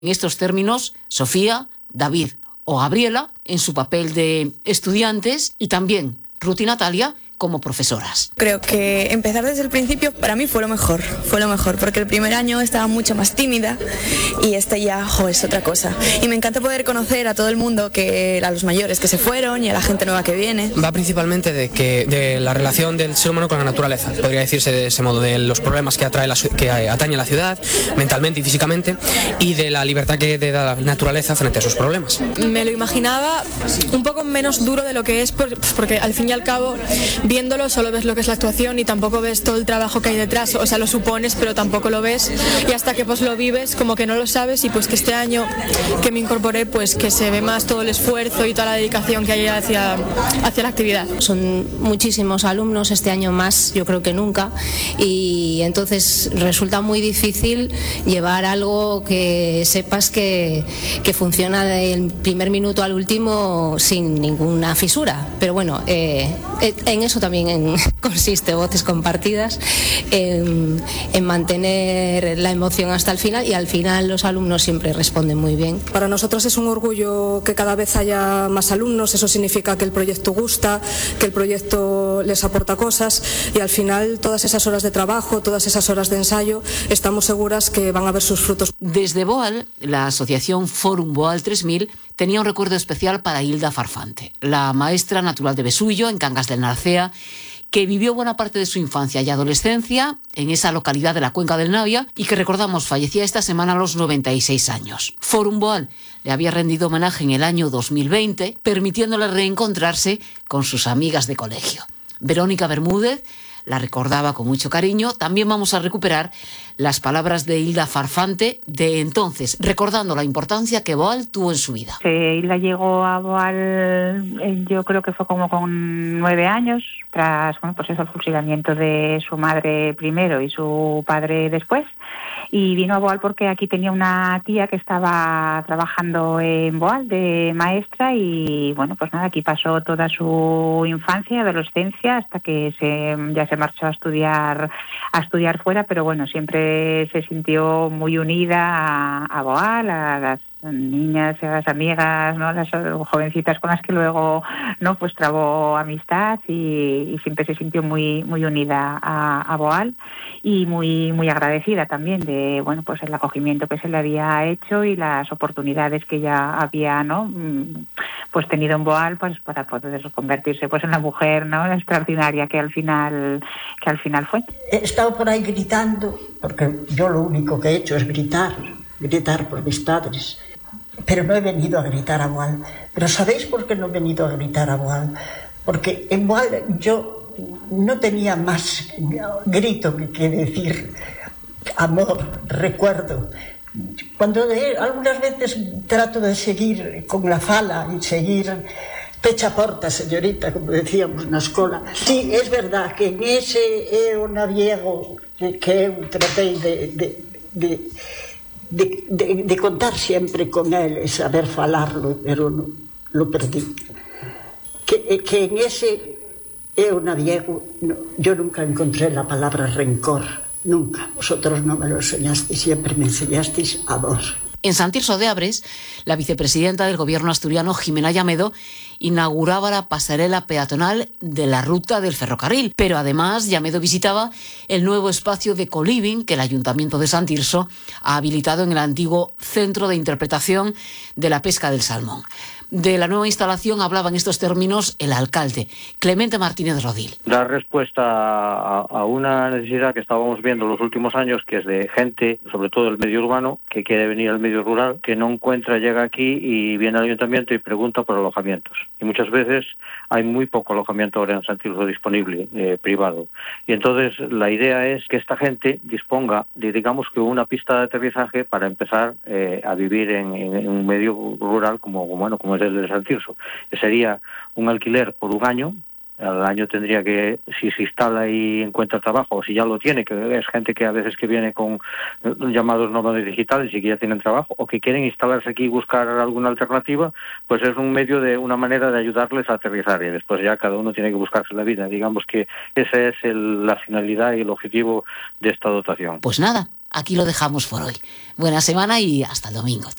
En estos términos, Sofía, David o Gabriela en su papel de estudiantes y también Ruth y Natalia como profesoras. Creo que empezar desde el principio para mí fue lo mejor, porque el primer año estaba mucho más tímida y ya es otra cosa. Y me encanta poder conocer a todo el mundo, a los mayores que se fueron y a la gente nueva que viene. Va principalmente de la relación del ser humano con la naturaleza, podría decirse de ese modo, de los problemas que atañe a la ciudad, mentalmente y físicamente, y de la libertad que da la naturaleza frente a sus problemas. Me lo imaginaba un poco menos duro de lo que es, porque al fin y al cabo, viéndolo solo ves lo que es la actuación y tampoco ves todo el trabajo que hay detrás, o sea, lo supones pero tampoco lo ves, y hasta que pues lo vives como que no lo sabes. Y pues que este año que me incorporé, pues que se ve más todo el esfuerzo y toda la dedicación que hay hacia la actividad. Son muchísimos alumnos, este año más yo creo que nunca, y entonces resulta muy difícil llevar algo que sepas que funciona del primer minuto al último sin ninguna fisura. Pero bueno, en eso también consiste Voces Compartidas, en mantener la emoción hasta el final, y al final los alumnos siempre responden muy bien. Para nosotros es un orgullo que cada vez haya más alumnos. Eso significa que el proyecto gusta, que el proyecto les aporta cosas, y al final todas esas horas de trabajo, todas esas horas de ensayo, estamos seguras que van a ver sus frutos. Desde Boal, la asociación Fórum Boal 3000 tenía un recuerdo especial para Hilda Farfante, la maestra natural de Besullo, en Cangas del Narcea, que vivió buena parte de su infancia y adolescencia en esa localidad de la Cuenca del Navia y que, recordamos, fallecía esta semana a los 96 años. Fórum Boal le había rendido homenaje en el año 2020, permitiéndole reencontrarse con sus amigas de colegio. Verónica Bermúdez la recordaba con mucho cariño. También vamos a recuperar las palabras de Hilda Farfante de entonces, recordando la importancia que Boal tuvo en su vida. Hilda llegó a Boal, yo creo que fue como con 9 años, tras el fusilamiento de su madre primero y su padre después. Y vino a Boal porque aquí tenía una tía que estaba trabajando en Boal de maestra, y aquí pasó toda su infancia y adolescencia hasta que ya se marchó a estudiar fuera, pero siempre se sintió muy unida a Boal, a las niñas y a las amigas, ¿no? Las jovencitas con las que luego trabó amistad, y siempre se sintió muy muy unida a Boal, y muy muy agradecida también de el acogimiento que se le había hecho y las oportunidades que ella había tenido en Boal para poder convertirse en la mujer extraordinaria que al final fue. He estado por ahí gritando, porque yo lo único que he hecho es gritar por mis padres. Pero no he venido a gritar a Boal. ¿Pero sabéis por qué no he venido a gritar a Boal? Porque en Boal yo no tenía más grito que decir amor, recuerdo. Cuando algunas veces trato de seguir con la fala y seguir pecha porta, señorita, como decíamos na escola. Sí, es verdad que en ese eu naviego que eu tratei de contar siempre con él, saber falarlo, pero no, lo perdí. Que en ese eu naviego yo nunca encontré la palabra rencor, nunca. Vosotros no me lo enseñasteis, siempre me enseñasteis amor. En Sant Tirso de Abres, la vicepresidenta del gobierno asturiano, Jimena Llamedo, inauguraba la pasarela peatonal de la ruta del ferrocarril. Pero además, Llamedo visitaba el nuevo espacio de co-living que el Ayuntamiento de Sant Tirso ha habilitado en el antiguo Centro de Interpretación de la Pesca del Salmón. De la nueva instalación hablaba en estos términos el alcalde, Clemente Martínez Rodil. Dar respuesta a una necesidad que estábamos viendo en los últimos años, que es de gente, sobre todo del medio urbano, que quiere venir al medio rural, que no encuentra, llega aquí y viene al ayuntamiento y pregunta por alojamientos. Y muchas veces hay muy poco alojamiento ahora en Sant Tirso disponible, privado. Y entonces la idea es que esta gente disponga de, digamos, que una pista de aterrizaje para empezar a vivir en un medio rural como es el de Sant Tirso, que sería un alquiler por un año. Al año tendría que, si se instala y encuentra trabajo, o si ya lo tiene, que es gente que a veces que viene con llamados nómadas digitales y que ya tienen trabajo, o que quieren instalarse aquí y buscar alguna alternativa, pues es un medio de una manera de ayudarles a aterrizar, y después ya cada uno tiene que buscarse la vida. Digamos que esa es la finalidad y el objetivo de esta dotación. Pues nada, aquí lo dejamos por hoy. Buena semana y hasta el domingo.